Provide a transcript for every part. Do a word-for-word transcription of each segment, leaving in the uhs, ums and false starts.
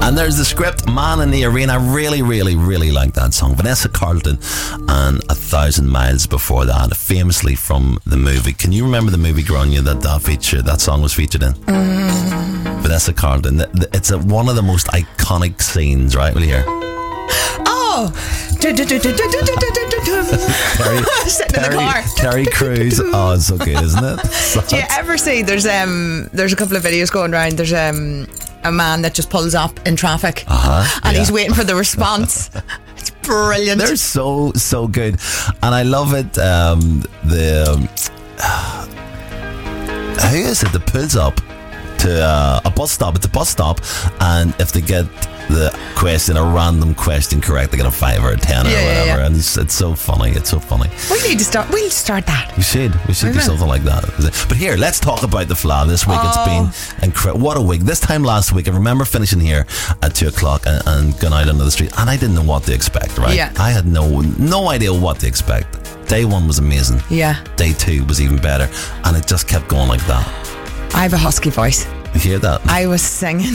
And there's the script, Man in the Arena. Really, really, really like that song. Vanessa Carlton and A Thousand Miles Before That, famously from the movie. Can you remember the movie, Grania, that that feature, that song was featured in? Mm. Vanessa Carlton. It's a, one of the most iconic scenes, right? Will you hear? Oh! Terry, Sitting Terry, in the car. Terry Crews. Oh, it's so good, isn't it? So Do you ever see, there's um there's a couple of videos going around, there's um a man that just pulls up in traffic uh-huh, and yeah. he's waiting for the response. It's brilliant. They're so, so good. And I love it. Um, the um, who is it that pulls up to uh, a bus stop? It's a bus stop, and if they get the question, a random question correct, they get a five or a ten or Yeah, yeah, whatever. yeah. And it's, it's so funny. It's so funny. We need to start, we'll start that. We should. We should do Really? something like that. But here, let's talk about the Fla this week. Oh. It's been incredible. What a week. This time last week, I remember finishing here at two o'clock and, and going out into the street, and I didn't know what to expect, right? Yeah. I had no no idea what to expect. Day one was amazing. Yeah. Day two was even better. And it just kept going like that. I have a husky voice. You hear that? I was singing.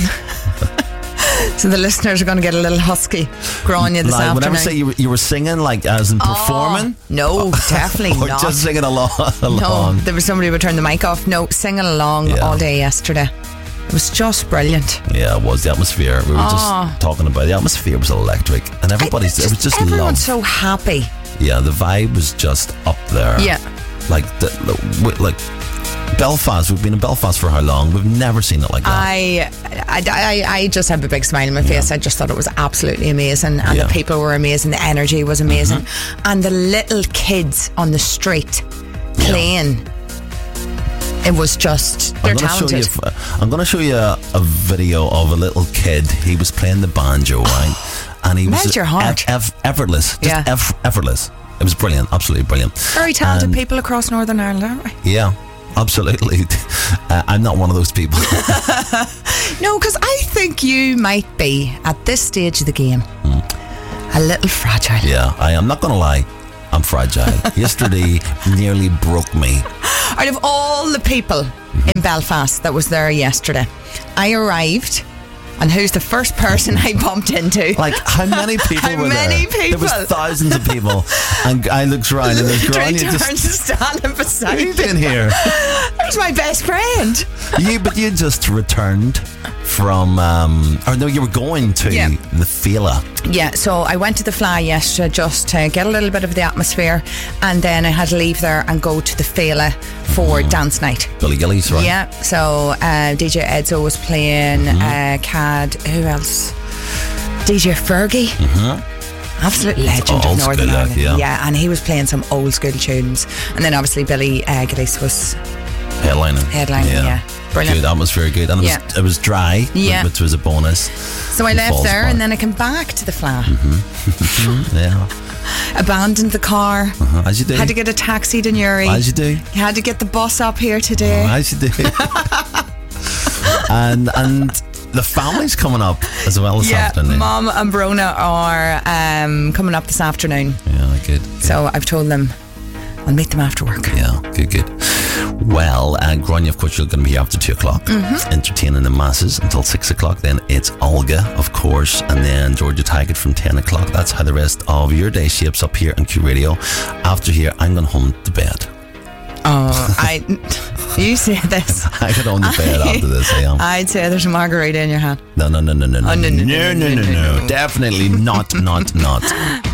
So the listeners are going to get a little husky Grania this Like, afternoon. whenever say you were, you were singing, like as in performing? Oh, no, definitely or not. just singing along? No, along? there was somebody who would turn the mic off. No, singing along Yeah. all day yesterday. It was just brilliant. Yeah, it was. The atmosphere. We were Oh. just talking about it. The atmosphere was electric. And everybody's, I- it was just everyone's love. so happy. Yeah, the vibe was just up there. Yeah. Like, the, like Belfast. We've been in Belfast for how long? We've never seen it like that. I, I, I, I just have a big smile on my face. I just thought it was absolutely amazing. And Yeah. the people were amazing. The energy was amazing. And the little kids on the street playing. It was just, they're I'm gonna talented. Show you, I'm going to show you a, a video of a little kid. He was playing the banjo, right? And he Melt was your heart. eff- eff- effortless. Just Yeah. eff- effortless. It was brilliant. Absolutely brilliant. Very talented And- people across Northern Ireland, aren't we? Yeah. Absolutely. Uh, I'm not one of those people. No, because I think you might be, at this stage of the game, a little fragile. Yeah, I am not going to lie. I'm fragile. Yesterday nearly broke me. Out of all the people in Belfast that was there yesterday, I arrived, and who's the first person I bumped into? Like, how many people How were many there? people? There was thousands of people. And I looked around and there's Three Grania turns just... standing beside What are you me. doing here? Who's my best friend? You, but you just returned from, um, or no, you were going to Yeah. the Fela. Yeah, so I went to the Fly yesterday just to get a little bit of the atmosphere, and then I had to leave there and go to the Fela for dance night. Billy Gillies, right? Yeah, so uh, D J Edzo was playing, Mm-hmm. uh, Cad, who else? D J Fergie. Mm-hmm. Absolute legend Old of Northern school, Ireland. yeah. Yeah, and he was playing some old school tunes. And then obviously Billy uh, Gillies was Headlining. headlining, yeah. Brilliant. Good, atmosphere good. And it, Yeah. was, it was dry, Yeah. which was a bonus. So I It left falls there apart. and then I came back to the Fla. Yeah. Abandoned the car. Uh-huh. As you do. Had to get a taxi to Newry. As you do. Had to get the bus up here today. As you do. and and the family's coming up as well this yeah, afternoon. Mum and Brona are um, coming up this afternoon. Yeah, good. good. So I've told them I'll meet them after work. Yeah, good, good. Well, uh, Grania, of course, you're going to be here after two o'clock, Mm-hmm. entertaining the masses until six o'clock. Then it's Olga, of course, and then Georgia Taggart from ten o'clock. That's how the rest of your day shapes up here on Q Radio. After here, I'm going home to bed. Oh, I. You say this. I get on the bed after this. I am. I'd say there's a margarita in your hand. No, no, no, no, no, no, Oh, no, no, no, no, no, no, no. Definitely not, not, not.